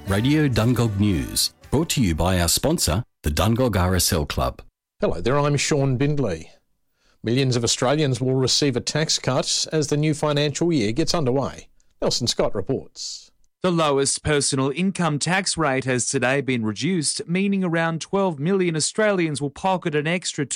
Radio Dungog News, brought to you by our sponsor, the Dungog RSL Club. Hello there, I'm Sean Bindley. Millions of Australians will receive a tax cut as the new financial year gets underway. Nelson Scott reports. The lowest personal income tax rate has today been reduced, meaning around 12 million Australians will pocket an extra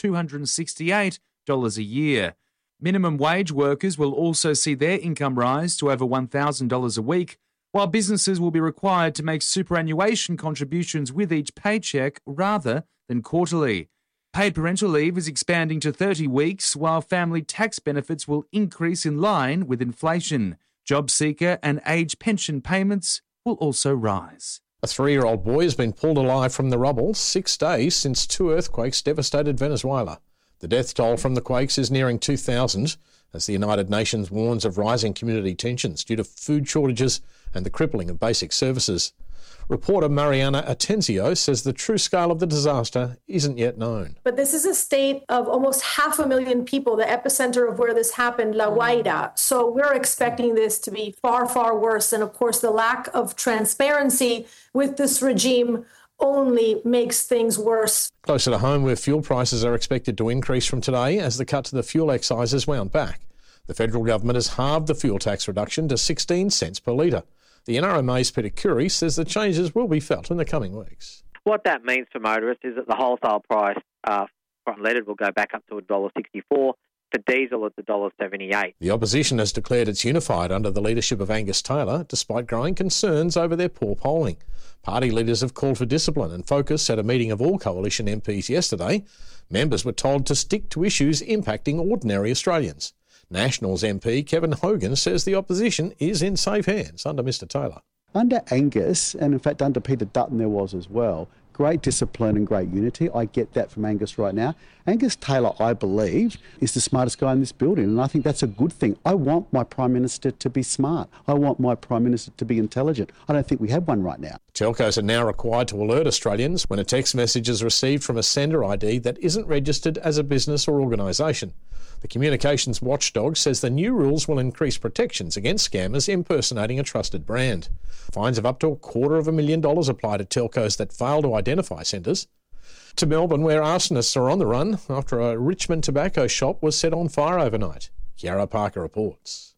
$268 a year. Minimum wage workers will also see their income rise to over $1,000 a week, while businesses will be required to make superannuation contributions with each paycheck rather than quarterly. Paid parental leave is expanding to 30 weeks, while family tax benefits will increase in line with inflation. Job seeker and age pension payments will also rise. A 3-year-old boy has been pulled alive from the rubble 6 days since 2 earthquakes devastated Venezuela. The death toll from the quakes is nearing 2,000 as the United Nations warns of rising community tensions due to food shortages and the crippling of basic services. Reporter Mariana Atencio says the true scale of the disaster isn't yet known. But this is a state of almost 500,000 people, the epicenter of where this happened, La Guaira. So we're expecting this to be far, far worse. And of course, the lack of transparency with this regime only makes things worse. Closer to home, where fuel prices are expected to increase from today as the cut to the fuel excise is wound back. The federal government has halved the fuel tax reduction to 16 cents per litre. The NRMA's Peter Curry says the changes will be felt in the coming weeks. What that means for motorists is that the wholesale price for unleaded will go back up to $1.64. For diesel, it's $1.78. The opposition has declared it's unified under the leadership of Angus Taylor, despite growing concerns over their poor polling. Party leaders have called for discipline and focus at a meeting of all coalition MPs yesterday. Members were told to stick to issues impacting ordinary Australians. Nationals MP Kevin Hogan says the opposition is in safe hands under Mr Taylor. Under Angus, and in fact under Peter Dutton there was as well, great discipline and great unity. I get that from Angus right now. Angus Taylor, I believe, is the smartest guy in this building, and I think that's a good thing. I want my Prime Minister to be smart. I want my Prime Minister to be intelligent. I don't think we have one right now. Telcos are now required to alert Australians when a text message is received from a sender ID that isn't registered as a business or organisation. The communications watchdog says the new rules will increase protections against scammers impersonating a trusted brand. Fines of up to $250,000 apply to telcos that fail to identify senders. To Melbourne, where arsonists are on the run after a Richmond tobacco shop was set on fire overnight. Kiara Parker reports.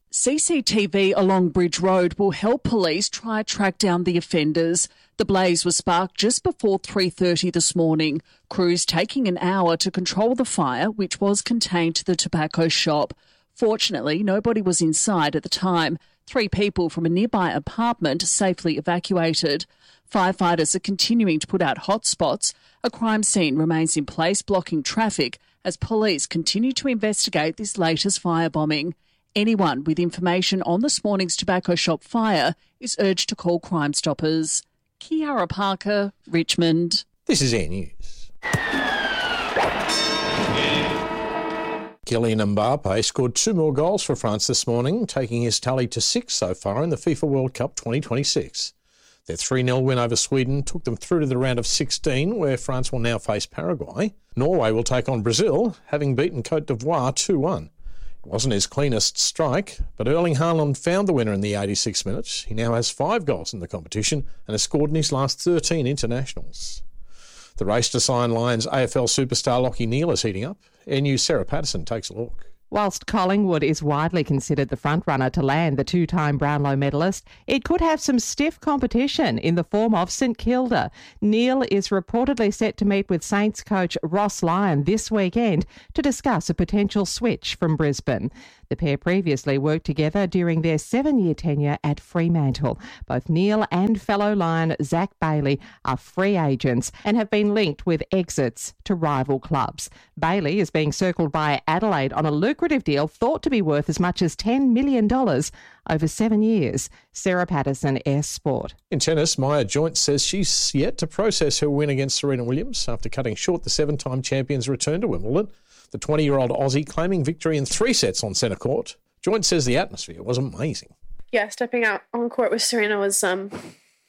CCTV along Bridge Road will help police try to track down the offenders. The blaze was sparked just before 3:30 this morning. Crews taking an hour to control the fire, which was contained to the tobacco shop. Fortunately, nobody was inside at the time. 3 people from a nearby apartment safely evacuated. Firefighters are continuing to put out hotspots. A crime scene remains in place, blocking traffic as police continue to investigate this latest firebombing. Anyone with information on this morning's tobacco shop fire is urged to call Crime Stoppers. Kiara Parker, Richmond. This is Air News. Kylian Mbappe scored 2 more goals for France this morning, taking his tally to 6 so far in the FIFA World Cup 2026. Their 3-0 win over Sweden took them through to the round of 16, where France will now face Paraguay. Norway will take on Brazil, having beaten Côte d'Ivoire 2-1. It wasn't his cleanest strike, but Erling Haaland found the winner in the 86 minutes. He now has 5 goals in the competition and has scored in his last 13 internationals. The race to sign Lions AFL superstar Lachie Neale is heating up. Air News' Sarah Patterson takes a look. Whilst Collingwood is widely considered the front-runner to land the 2-time Brownlow medalist, it could have some stiff competition in the form of St Kilda. Neale is reportedly set to meet with Saints coach Ross Lyon this weekend to discuss a potential switch from Brisbane. The pair previously worked together during their 7-year tenure at Fremantle. Both Neale and fellow Lion Zach Bailey are free agents and have been linked with exits to rival clubs. Bailey is being circled by Adelaide on a lucrative deal thought to be worth as much as $10 million over 7 years. Sarah Patterson, S Sport. In tennis, Maya Joint says she's yet to process her win against Serena Williams after cutting short the 7-time champion's return to Wimbledon. The 20-year-old Aussie claiming victory in 3 sets on centre court. Joint says the atmosphere was amazing. Yeah, stepping out on court with Serena was something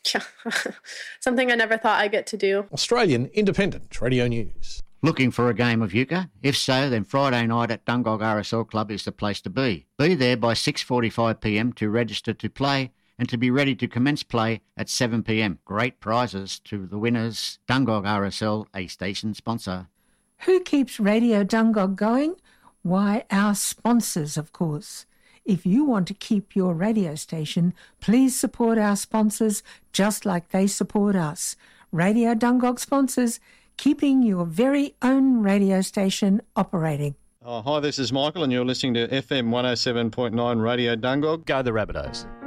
I never thought I'd get to do. Australian Independent Radio News. Looking for a game of euchre? If so, then Friday night at Dungog RSL Club is the place to be. Be there by 6:45 p.m. to register to play and to be ready to commence play at 7 p.m. Great prizes to the winners. Dungog RSL, a station sponsor. Who keeps Radio Dungog going? Why, our sponsors, of course. If you want to keep your radio station, please support our sponsors just like they support us. Radio Dungog sponsors, keeping your very own radio station operating. Hi, this is Michael and you're listening to FM 107.9 Radio Dungog. Go the Rabbitohs.